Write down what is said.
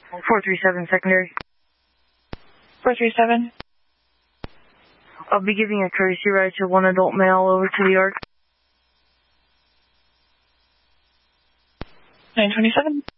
437 secondary. 437. I'll be giving a courtesy ride to one adult male over to the ARC. 927.